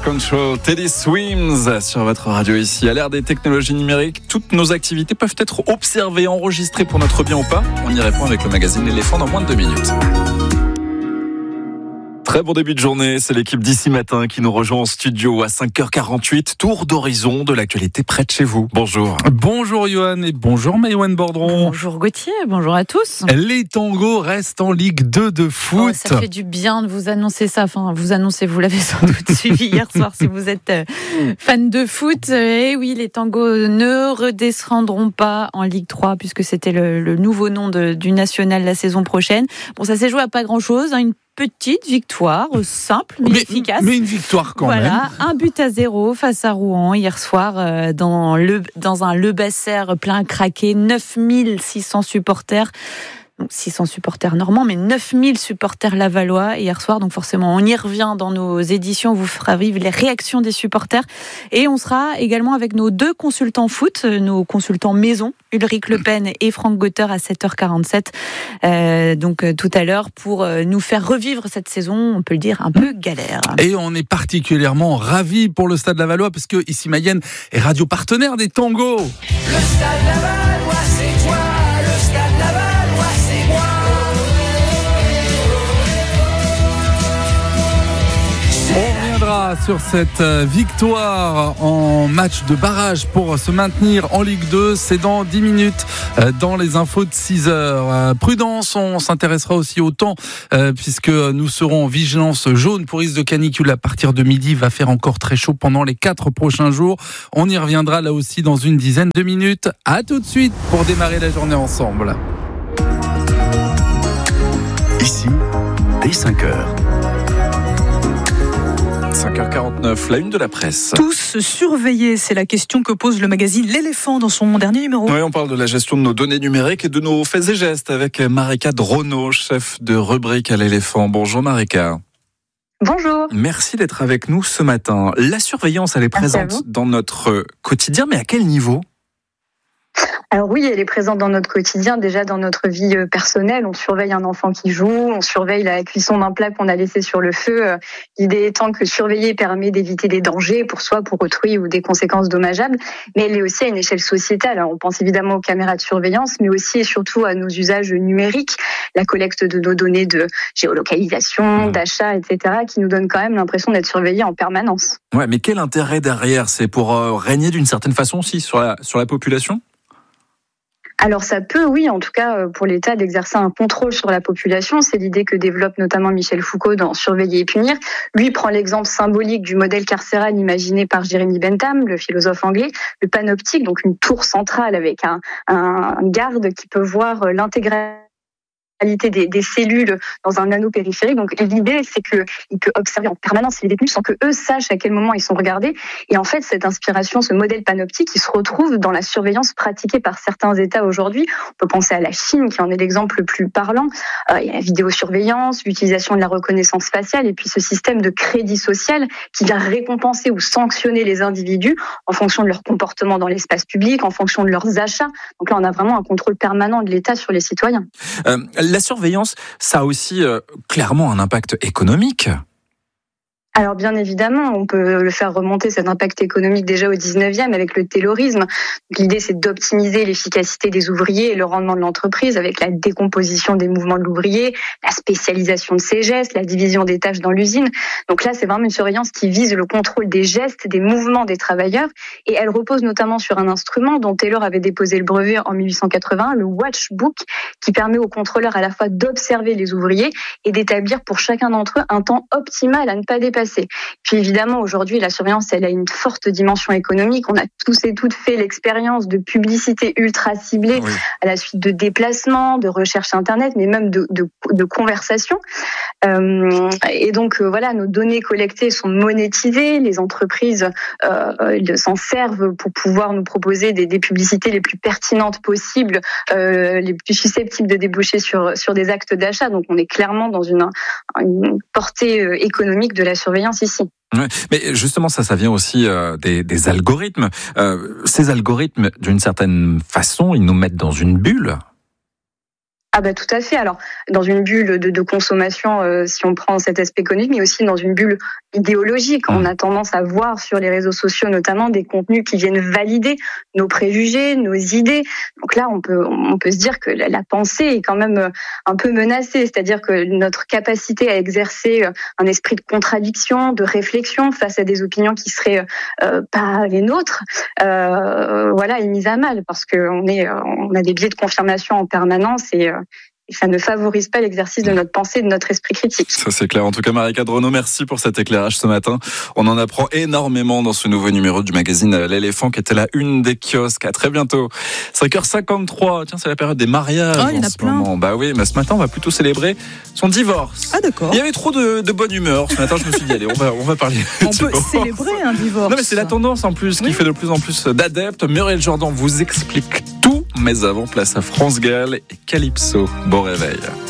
Control, Teddy Swims sur votre radio ici. À l'ère des technologies numériques, toutes nos activités peuvent être observées, enregistrées pour notre bien ou pas. On y répond avec le magazine L'Éléphant dans moins de 2 minutes. Très bon début de journée, c'est l'équipe d'ici matin qui nous rejoint en studio à 5h48. Tour d'horizon de l'actualité près de chez vous. Bonjour. Bonjour Johan et bonjour Maïwenn Bordron. Bonjour Gauthier, bonjour à tous. Les tangos restent en Ligue 2 de foot. Ça fait du bien de vous annoncer ça. Enfin, vous l'avez sans doute suivi hier soir si vous êtes fan de foot. Et oui, les tangos ne redescendront pas en Ligue 3 puisque c'était le nouveau nom du national la saison prochaine. Bon, ça s'est joué à pas grand-chose, une petite victoire, simple mais efficace. Mais une victoire quand même. Voilà, 1-0 face à Rouen hier soir dans un Le Basser plein craqué, 9600 supporters. 600 supporters normands, mais 9000 supporters lavallois hier soir. Donc forcément, on y revient dans nos éditions. On vous fera vivre les réactions des supporters. Et on sera également avec nos 2 consultants foot, nos consultants maison, Ulrich Le Pen et Franck Gauter à 7h47. Donc tout à l'heure pour nous faire revivre cette saison, on peut le dire, un peu galère. Et on est particulièrement ravis pour le Stade Lavallois parce que ici Mayenne est radio partenaire des tangos. Le Stade Lavallois, c'est toi. Le Stade Lavallois, c'est moi. On reviendra sur cette victoire en match de barrage pour se maintenir en Ligue 2. C'est dans 10 minutes dans les infos de 6h. Prudence, on s'intéressera aussi au temps puisque nous serons en vigilance jaune pour risque de canicule à partir de midi. Il va faire encore très chaud pendant les 4 prochains jours. On y reviendra là aussi dans une dizaine de minutes. À tout de suite pour démarrer la journée ensemble. Ici, dès 5h. 5h49, la une de la presse. Tous surveillés, c'est la question que pose le magazine L'Éléphant dans son dernier numéro. Oui, on parle de la gestion de nos données numériques et de nos faits et gestes avec Marika Drono, chef de rubrique à L'Éléphant. Bonjour Marika. Bonjour. Merci d'être avec nous ce matin. La surveillance, elle est présente dans notre quotidien, mais à quel niveau ? Alors oui, elle est présente dans notre quotidien, déjà dans notre vie personnelle. On surveille un enfant qui joue, on surveille la cuisson d'un plat qu'on a laissé sur le feu. L'idée étant que surveiller permet d'éviter des dangers pour soi, pour autrui ou des conséquences dommageables. Mais elle est aussi à une échelle sociétale. Alors, on pense évidemment aux caméras de surveillance, mais aussi et surtout à nos usages numériques, la collecte de nos données de géolocalisation, d'achat, etc., qui nous donne quand même l'impression d'être surveillés en permanence. Ouais, mais quel intérêt derrière ? C'est pour régner d'une certaine façon aussi sur la population ? Alors ça peut, oui, en tout cas pour l'État, d'exercer un contrôle sur la population. C'est l'idée que développe notamment Michel Foucault dans Surveiller et punir. Lui prend l'exemple symbolique du modèle carcéral imaginé par Jeremy Bentham, le philosophe anglais, le panoptique, donc une tour centrale avec un garde qui peut voir l'intégralité des cellules dans un anneau périphérique. Donc l'idée, c'est qu'il peut observer en permanence les détenus sans que eux sachent à quel moment ils sont regardés. Et en fait, cette inspiration, ce modèle panoptique, il se retrouve dans la surveillance pratiquée par certains États aujourd'hui. On peut penser à la Chine, qui en est l'exemple le plus parlant. Il y a la vidéosurveillance, l'utilisation de la reconnaissance faciale, et puis ce système de crédit social qui vient récompenser ou sanctionner les individus en fonction de leur comportement dans l'espace public, en fonction de leurs achats. Donc là, on a vraiment un contrôle permanent de l'État sur les citoyens. La surveillance, ça a aussi clairement un impact économique. Alors bien évidemment, on peut le faire remonter cet impact économique déjà au 19e avec le taylorisme. Donc, l'idée, c'est d'optimiser l'efficacité des ouvriers et le rendement de l'entreprise avec la décomposition des mouvements de l'ouvrier, la spécialisation de ses gestes, la division des tâches dans l'usine. Donc là, c'est vraiment une surveillance qui vise le contrôle des gestes, des mouvements des travailleurs, et elle repose notamment sur un instrument dont Taylor avait déposé le brevet en 1880, le Watchbook, qui permet aux contrôleurs à la fois d'observer les ouvriers et d'établir pour chacun d'entre eux un temps optimal à ne pas dépasser. Puis évidemment, aujourd'hui, la surveillance, elle a une forte dimension économique. On a tous et toutes fait l'expérience de publicité ultra ciblée à la suite de déplacements, de recherches Internet, mais même de conversations. Et donc, voilà, nos données collectées sont monétisées. Les entreprises s'en servent pour pouvoir nous proposer des publicités les plus pertinentes possibles, les plus susceptibles de déboucher sur des actes d'achat. Donc, on est clairement dans une portée économique de la surveillance ici. Ouais, mais justement, ça vient aussi des algorithmes. Ces algorithmes, d'une certaine façon, ils nous mettent dans une bulle. Ah bah tout à fait. Alors dans une bulle de consommation, si on prend cet aspect économique, mais aussi dans une bulle idéologique. On a tendance à voir sur les réseaux sociaux notamment des contenus qui viennent valider nos préjugés, nos idées. Donc là, on peut se dire que la pensée est quand même un peu menacée, c'est-à-dire que notre capacité à exercer un esprit de contradiction, de réflexion face à des opinions qui seraient pas les nôtres, est mise à mal parce que on a des biais de confirmation en permanence et ça ne favorise pas l'exercice de notre pensée et de notre esprit critique. Ça c'est clair. En tout cas, Marika Dronot, merci pour cet éclairage ce matin. On en apprend énormément dans ce nouveau numéro du magazine L'Éléphant qui était la une des kiosques. À très bientôt. 5h53. Tiens, c'est la période des mariages en ce moment. Bah oui, mais ce matin, on va plutôt célébrer son divorce. Ah d'accord. Il y avait trop de bonne humeur. Ce matin, je me suis dit, allez, on va parler. On peut célébrer un divorce. Non, mais c'est la tendance en plus qui fait de plus en plus d'adeptes. Muriel Jourdan vous explique tout. Mais avant, place à France Gall et Calypso. Bon réveil.